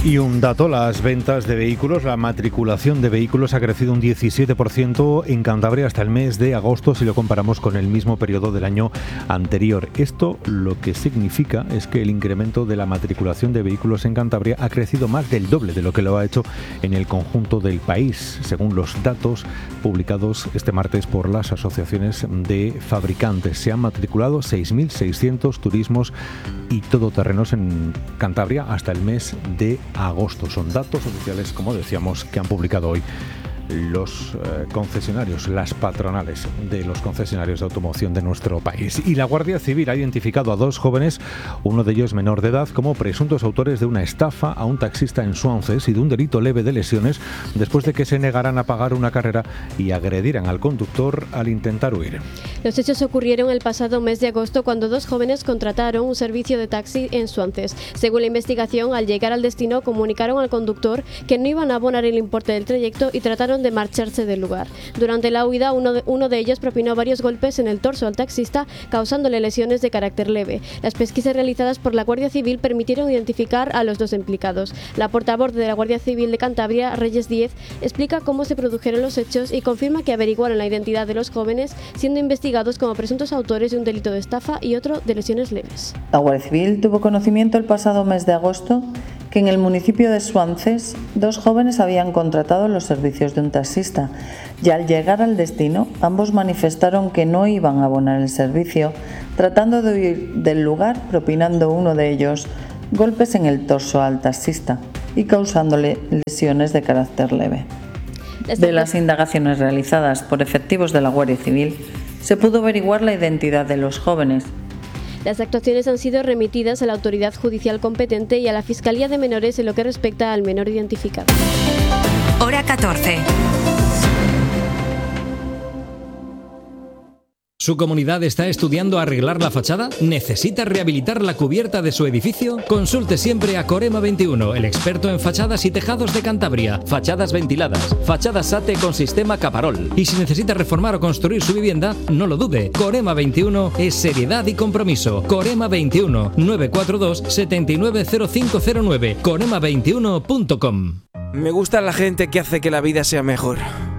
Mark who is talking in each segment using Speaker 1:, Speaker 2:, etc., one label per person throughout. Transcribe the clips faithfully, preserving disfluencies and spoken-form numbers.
Speaker 1: Y un dato, las ventas de vehículos, la matriculación de vehículos ha crecido un diecisiete por ciento en Cantabria hasta el mes de agosto si lo comparamos con el mismo periodo del año anterior. Esto lo que significa es que el incremento de la matriculación de vehículos en Cantabria ha crecido más del doble de lo que lo ha hecho en el conjunto del país, según los datos publicados este martes por las asociaciones de fabricantes. Se han matriculado seis mil seiscientos turismos y todoterrenos en Cantabria hasta el mes de agosto. Son datos oficiales, como decíamos, que han publicado hoy los eh, concesionarios, las patronales de los concesionarios de automoción de nuestro país. Y la Guardia Civil ha identificado a dos jóvenes, uno de ellos menor de edad, como presuntos autores de una estafa a un taxista en Suances y de un delito leve de lesiones después de que se negaran a pagar una carrera y agredieran al conductor al intentar huir.
Speaker 2: Los hechos ocurrieron el pasado mes de agosto cuando dos jóvenes contrataron un servicio de taxi en Suances. Según la investigación, al llegar al destino comunicaron al conductor que no iban a abonar el importe del trayecto y trataron de marcharse del lugar. Durante la huida, uno de, uno de ellos propinó varios golpes en el torso al taxista, causándole lesiones de carácter leve. Las pesquisas realizadas por la Guardia Civil permitieron identificar a los dos implicados. La portavoz de la Guardia Civil de Cantabria, Reyes Díez, explica cómo se produjeron los hechos y confirma que averiguaron la identidad de los jóvenes, siendo investigados como presuntos autores de un delito de estafa y otro de lesiones leves.
Speaker 3: La Guardia Civil tuvo conocimiento el pasado mes de agosto que en el municipio de Suances dos jóvenes habían contratado los servicios de un taxista y al llegar al destino ambos manifestaron que no iban a abonar el servicio, tratando de huir del lugar, propinando uno de ellos golpes en el torso al taxista y causándole lesiones de carácter leve. De las indagaciones realizadas por efectivos de la Guardia Civil se pudo averiguar la identidad de los jóvenes.
Speaker 2: Las actuaciones han sido remitidas a la autoridad judicial competente y a la Fiscalía de Menores en lo que respecta al menor identificado.
Speaker 4: Hora catorce.
Speaker 5: ¿Su comunidad está estudiando arreglar la fachada? ¿Necesita rehabilitar la cubierta de su edificio? Consulte siempre a Corema veintiuno, el experto en fachadas y tejados de Cantabria. Fachadas ventiladas, fachadas SATE con sistema Caparol. Y si necesita reformar o construir su vivienda, no lo dude. Corema veintiuno es seriedad y compromiso. Corema veintiuno, nueve cuatro dos, siete nueve cero cinco cero nueve. corema veintiuno punto com.
Speaker 6: Me gusta la gente que hace que la vida sea mejor.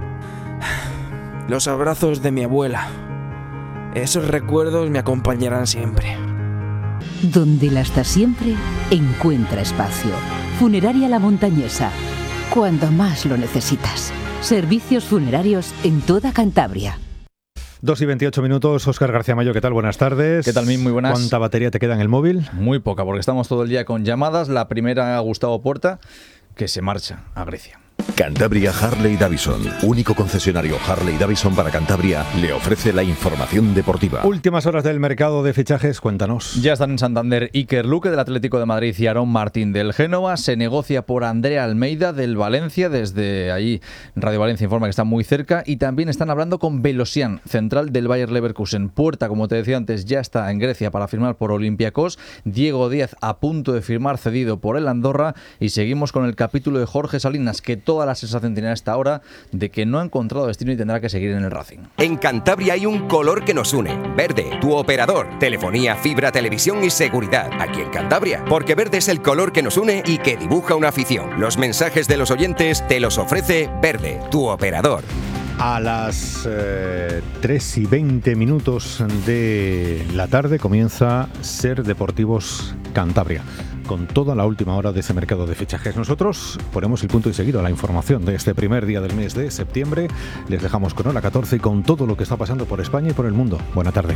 Speaker 6: Los abrazos de mi abuela. Esos recuerdos me acompañarán siempre.
Speaker 7: Donde la hasta siempre encuentra espacio. Funeraria La Montañesa. Cuando más lo necesitas. Servicios funerarios en toda Cantabria.
Speaker 1: dos y veintiocho minutos, Óscar García Mayo, ¿qué tal? Buenas tardes.
Speaker 8: ¿Qué tal, Min? Muy buenas.
Speaker 1: ¿Cuánta batería te queda en el móvil?
Speaker 8: Muy poca, porque estamos todo el día con llamadas. La primera a Gustavo Puerta, que se marcha a Grecia.
Speaker 9: Cantabria Harley Davidson, único concesionario Harley Davidson para Cantabria, le ofrece la información deportiva.
Speaker 1: Últimas horas del mercado de fichajes, cuéntanos.
Speaker 8: Ya están en Santander Iker Luque del Atlético de Madrid y Aarón Martín del Génova. Se negocia por Andrea Almeida del Valencia. Desde allí Radio Valencia informa que está muy cerca. Y también están hablando con Velosian, central del Bayer Leverkusen. Puerta, como te decía antes, ya está en Grecia para firmar por Olympiacos. Diego Díaz a punto de firmar cedido por el Andorra. Y seguimos con el capítulo de Jorge Salinas, que toda la sensación tiene a esta hora de que no ha encontrado destino y tendrá que seguir en el Racing.
Speaker 10: En Cantabria hay un color que nos une. Verde, tu operador. Telefonía, fibra, televisión y seguridad. Aquí en Cantabria. Porque verde es el color que nos une y que dibuja una afición. Los mensajes de los oyentes te los ofrece Verde, tu operador.
Speaker 1: A las eh, tres y veinte minutos de la tarde comienza Ser Deportivos Cantabria, con toda la última hora de ese mercado de fichajes. Nosotros ponemos el punto y seguido a la información de este primer día del mes de septiembre. Les dejamos con Hora catorce y con todo lo que está pasando por España y por el mundo. Buena tarde.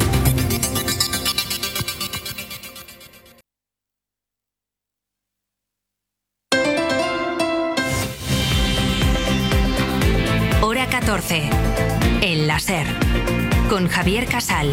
Speaker 4: Hora catorce. El láser. Con Javier Casal.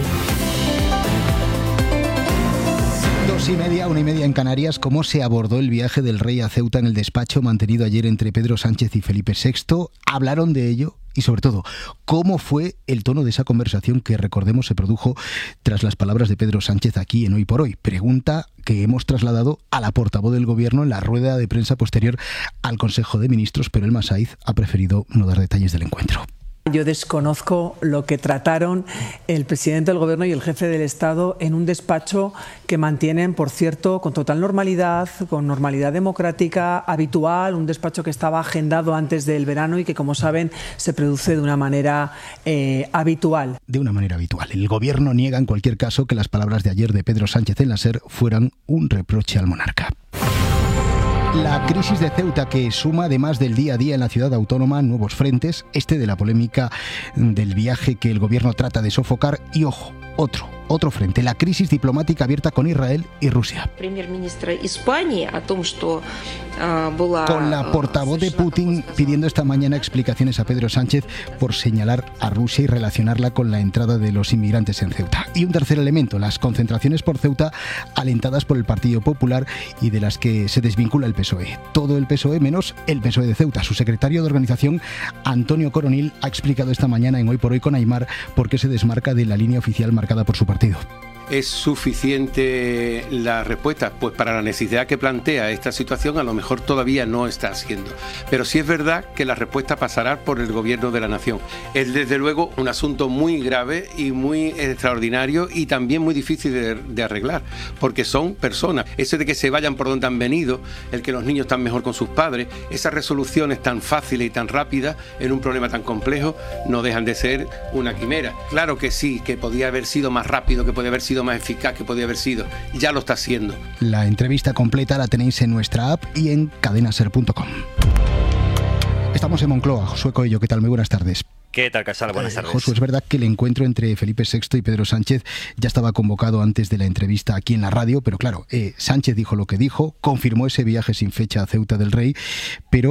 Speaker 11: Dos y media, una y media en Canarias. ¿Cómo se abordó el viaje del rey a Ceuta en el despacho mantenido ayer entre Pedro Sánchez y Felipe sexto? ¿Hablaron de ello? Y sobre todo, ¿cómo fue el tono de esa conversación que, recordemos, se produjo tras las palabras de Pedro Sánchez aquí en Hoy por Hoy? Pregunta que hemos trasladado a la portavoz del Gobierno en la rueda de prensa posterior al Consejo de Ministros, pero Elma Saiz ha preferido no dar detalles del encuentro.
Speaker 12: Yo desconozco lo que trataron el presidente del Gobierno y el jefe del Estado en un despacho que mantienen, por cierto, con total normalidad, con normalidad democrática habitual, un despacho que estaba agendado antes del verano y que, como saben, se produce de una manera eh, habitual.
Speaker 11: De una manera habitual. El Gobierno niega en cualquier caso que las palabras de ayer de Pedro Sánchez en la SER fueran un reproche al monarca. La crisis de Ceuta, que suma además del día a día en la ciudad autónoma nuevos frentes, este de la polémica del viaje que el gobierno trata de sofocar y, ojo, otro, otro frente, la crisis diplomática abierta con Israel y Rusia. Con la portavoz de Putin pidiendo esta mañana explicaciones a Pedro Sánchez por señalar a Rusia y relacionarla con la entrada de los inmigrantes en Ceuta. Y un tercer elemento, las concentraciones por Ceuta alentadas por el Partido Popular y de las que se desvincula el P S O E. Todo el P S O E menos el P S O E de Ceuta. Su secretario de organización, Antonio Coronil, ha explicado esta mañana en Hoy por Hoy con Aimar por qué se desmarca de la línea oficial marcada por su partido.
Speaker 13: ¿Es suficiente la respuesta? Pues para la necesidad que plantea esta situación a lo mejor todavía no está haciendo. Pero sí es verdad que la respuesta pasará por el gobierno de la nación. Es desde luego un asunto muy grave y muy extraordinario y también muy difícil de, de arreglar, porque son personas. Eso de que se vayan por donde han venido, el que los niños están mejor con sus padres, esas resoluciones tan fáciles y tan rápidas en un problema tan complejo no dejan de ser una quimera. Claro que sí, que podía haber sido más rápido, que podía haber sido más eficaz, que podía haber sido, ya lo está haciendo.
Speaker 11: La entrevista completa la tenéis en nuestra app y en cadenaser punto com. Estamos en Moncloa. Josué Coello, ¿qué tal? Muy buenas tardes.
Speaker 14: ¿Qué tal, Casal? Buenas tardes.
Speaker 11: Eh, Josué, es verdad que el encuentro entre Felipe sexto y Pedro Sánchez ya estaba convocado antes de la entrevista aquí en la radio, pero claro, eh, Sánchez dijo lo que dijo, confirmó ese viaje sin fecha a Ceuta del Rey, pero